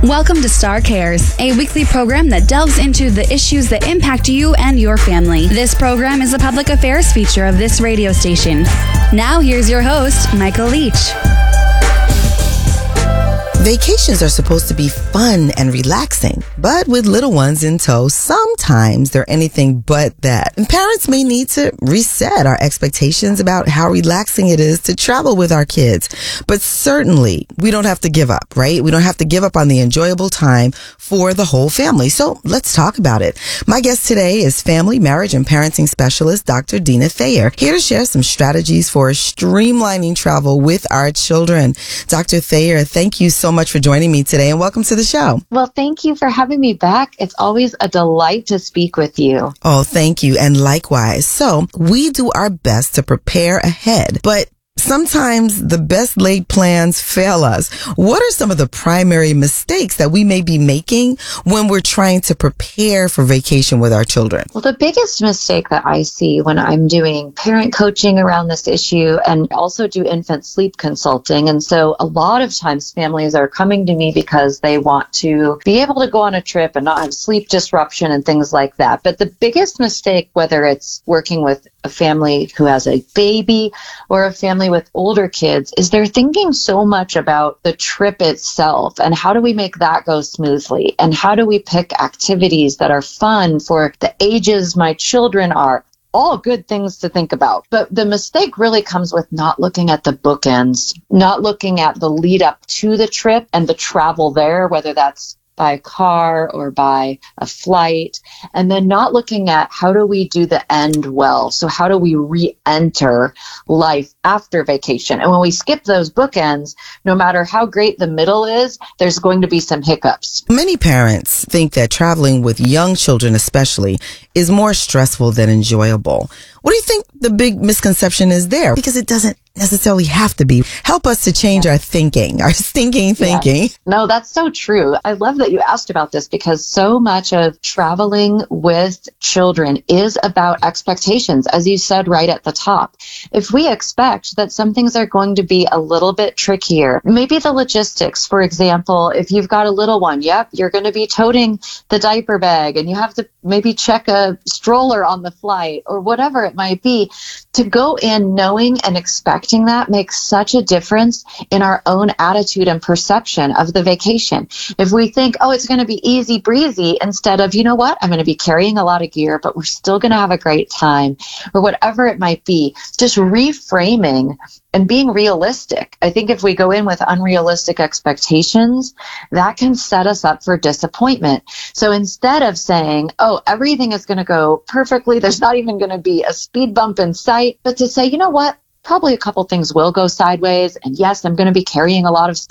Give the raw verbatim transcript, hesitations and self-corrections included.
Welcome to Star Cares, a weekly program that delves into the issues that impact you and your family. This program is a public affairs feature of this radio station. Now here's your host, Michael Leach. Vacations are supposed to be fun and relaxing, but with little ones in tow, sometimes they're anything but that. And parents may need to reset our expectations about how relaxing it is to travel with our kids. But certainly, we don't have to give up, right? We don't have to give up on the enjoyable time for the whole family. So let's talk about it. My guest today is family, marriage, and parenting specialist, Doctor Dina Thayer, here to share some strategies for streamlining travel with our children. Doctor Thayer, thank you so much for joining me today and welcome to the show. Well, thank you for having me back. It's always a delight to speak with you. Oh, thank you. And likewise. So we do our best to prepare ahead, but sometimes the best laid plans fail us. What are some of the primary mistakes that we may be making when we're trying to prepare for vacation with our children? Well, the biggest mistake that I see when I'm doing parent coaching around this issue and also do infant sleep consulting. And so a lot of times families are coming to me because they want to be able to go on a trip and not have sleep disruption and things like that. But the biggest mistake, whether it's working with a family who has a baby or a family with older kids, is they're thinking so much about the trip itself and how do we make that go smoothly and how do we pick activities that are fun for the ages my children are. All good things to think about. But the mistake really comes with not looking at the bookends, not looking at the lead up to the trip and the travel there, whether that's by car or by a flight, and then not looking at how do we do the end well. So how do we re-enter life after vacation? And when we skip those bookends, no matter how great the middle is, there's going to be some hiccups. Many parents think that traveling with young children especially is more stressful than enjoyable. What do you think the big misconception is there? Because it doesn't necessarily have to be. Help us to change our thinking, our stinking thinking. Yeah. No, that's so true. I love that you asked about this because so much of traveling with children is about expectations, as you said right at the top. If we expect that some things are going to be a little bit trickier, maybe the logistics, for example, if you've got a little one, yep, you're going to be toting the diaper bag and you have to maybe check a stroller on the flight or whatever it might be. To go in knowing and expecting that makes such a difference in our own attitude and perception of the vacation. If we think, oh, it's going to be easy breezy, instead of, you know what, I'm going to be carrying a lot of gear, but we're still going to have a great time, or whatever it might be, just reframing and being realistic. I think if we go in with unrealistic expectations, that can set us up for disappointment. So instead of saying, oh, everything is going to go perfectly, there's not even going to be a speed bump in sight, but to say, you know what, probably a couple things will go sideways. And yes, I'm going to be carrying a lot of